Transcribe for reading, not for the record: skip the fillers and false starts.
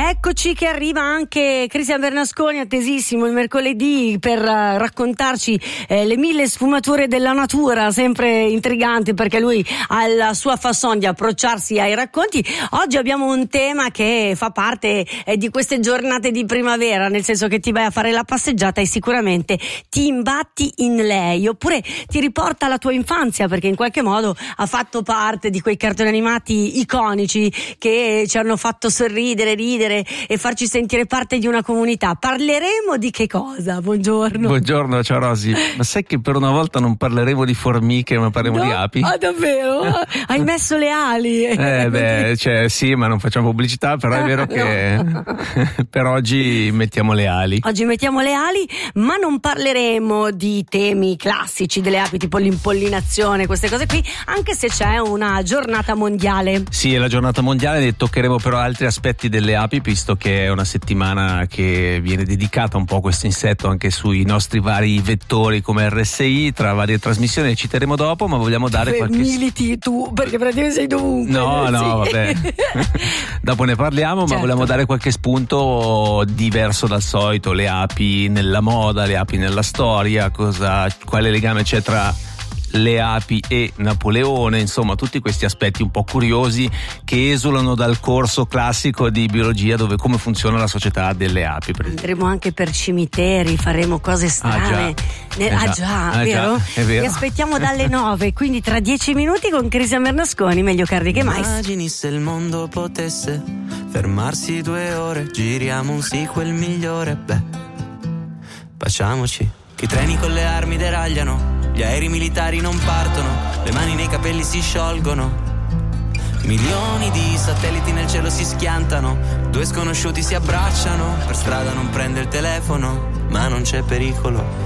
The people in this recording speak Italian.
Eccoci che arriva anche Cristian Bernasconi, attesissimo il mercoledì, per raccontarci le 1000 sfumature della natura, sempre intrigante perché lui ha la sua façon di approcciarsi ai racconti. Oggi abbiamo un tema che fa parte di queste giornate di primavera, nel senso che ti vai a fare la passeggiata e sicuramente ti imbatti in lei, oppure ti riporta alla tua infanzia, perché in qualche modo ha fatto parte di quei cartoni animati iconici che ci hanno fatto sorridere, ridere e farci sentire parte di una comunità. Parleremo di che cosa? Buongiorno. Buongiorno, ciao Rosy. Ma sai che per una volta non parleremo di formiche, ma parleremo di api? Ah, davvero? Hai messo le ali? Sì, ma non facciamo pubblicità, però è vero che per oggi mettiamo le ali. Oggi mettiamo le ali, ma non parleremo di temi classici delle api, tipo l'impollinazione, queste cose qui, anche se c'è una giornata mondiale. Sì, è la giornata mondiale, e toccheremo però altri aspetti delle api, visto che è una settimana che viene dedicata un po' a questo insetto anche sui nostri vari vettori come RSI, tra varie trasmissioni, le citeremo dopo, ma vogliamo dare qualche... Militi tu, perché praticamente sei dovunque. No, vabbè. Dopo ne parliamo, ma vogliamo dare qualche spunto diverso dal solito. Le api nella moda, le api nella storia, quale legame c'è tra le api e Napoleone, insomma tutti questi aspetti un po' curiosi che esulano dal corso classico di biologia, dove come funziona la società delle api. Andremo anche per cimiteri, faremo cose strane. Vero? È vero. Vi aspettiamo dalle 9, quindi tra 10 minuti con Cristian Bernasconi, meglio tardi che mai. Immagini se il mondo potesse fermarsi 2 ore, giriamo un sequel migliore, baciamoci. Che i treni con le armi deragliano, gli aerei militari non partono, le mani nei capelli si sciolgono, milioni di satelliti nel cielo si schiantano, 2 sconosciuti si abbracciano, per strada non prende il telefono, ma non c'è pericolo,